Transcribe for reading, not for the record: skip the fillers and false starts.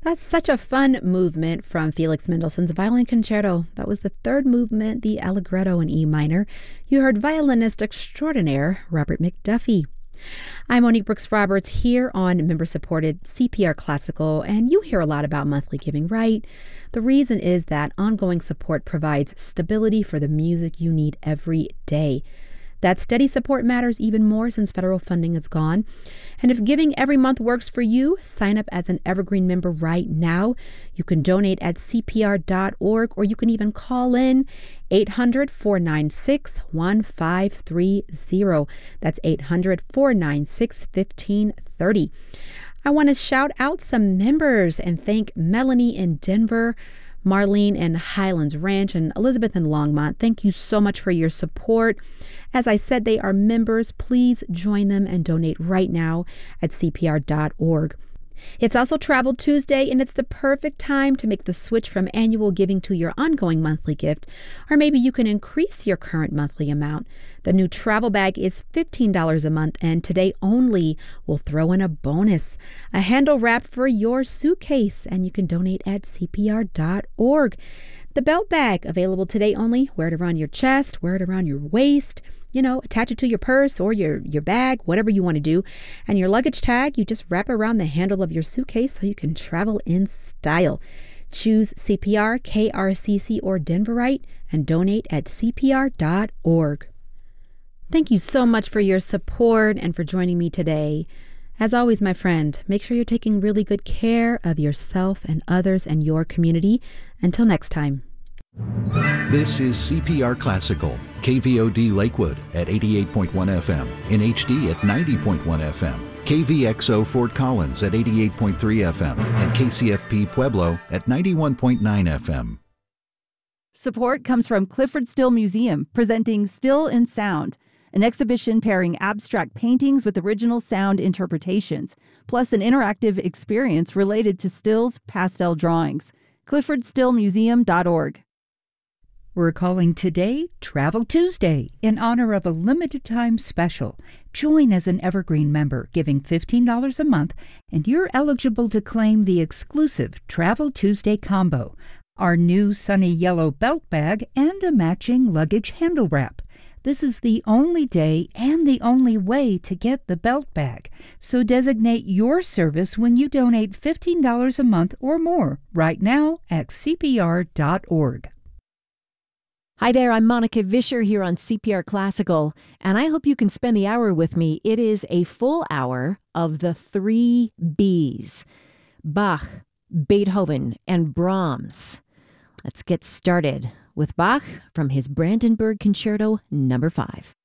That's such a fun movement from Felix Mendelssohn's Violin Concerto. That was the third movement, the Allegretto in E minor. You heard violinist extraordinaire Robert McDuffie. I'm Monique Brooks Roberts here on member-supported CPR Classical, and you hear a lot about monthly giving, right? The reason is that ongoing support provides stability for the music you need every day. That steady support matters even more since federal funding is gone. And if giving every month works for you, sign up as an Evergreen member right now. You can donate at cpr.org, or you can even call in 800-496-1530. That's 800-496-1530. I want to shout out some members and thank Melanie in Denver, Marlene in Highlands Ranch, and Elizabeth in Longmont. Thank you so much for your support. As I said, they are members. Please join them and donate right now at cpr.org. It's also Travel Tuesday, and it's the perfect time to make the switch from annual giving to your ongoing monthly gift, or maybe you can increase your current monthly amount. The new travel bag is $15 a month, and today only we'll throw in a bonus, a handle wrap for your suitcase, and you can donate at cpr.org. The belt bag, available today only. Wear it around your chest, wear it around your waist, attach it to your purse or your bag, whatever you want to do. And your luggage tag, you just wrap around the handle of your suitcase so you can travel in style. Choose CPR, KRCC, or Denverite and donate at cpr.org. Thank you so much for your support and for joining me today. As always, my friend, make sure you're taking really good care of yourself and others and your community. Until next time. This is CPR Classical, KVOD Lakewood at 88.1 FM, in HD at 90.1 FM, KVXO Fort Collins at 88.3 FM, and KCFP Pueblo at 91.9 FM. Support comes from Clifford Still Museum, presenting Still in Sound, an exhibition pairing abstract paintings with original sound interpretations, plus an interactive experience related to Still's pastel drawings. CliffordStillMuseum.org. We're calling today Travel Tuesday in honor of a limited-time special. Join as an Evergreen member, giving $15 a month, and you're eligible to claim the exclusive Travel Tuesday combo, our new sunny yellow belt bag, and a matching luggage handle wrap. This is the only day and the only way to get the belt bag. So designate your service when you donate $15 a month or more right now at cpr.org. Hi there, I'm Monica Vischer here on CPR Classical, and I hope you can spend the hour with me. It is a full hour of the 3 Bs: Bach, Beethoven, and Brahms. Let's get started with Bach from his Brandenburg Concerto No. 5.